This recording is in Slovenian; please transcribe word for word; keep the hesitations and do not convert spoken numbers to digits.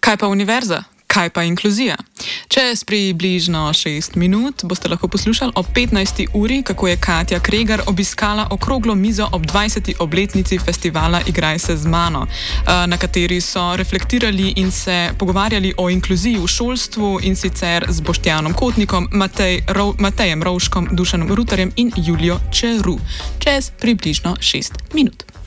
Kaj pa univerza? Kaj pa inkluzija? Čez približno šest minut boste lahko poslušali o petnajsti uri, kako je Katja Kregar obiskala okroglo mizo ob dvajseti obletnici festivala Igraj se z mano, na kateri so reflektirali in se pogovarjali o inkluziji v šolstvu, in sicer z Boštjanom Kotnikom, Matej, Ro, Matejem Rovškom, Dušanom Rutarjem in Julijo Čeru. Čez približno šest minut.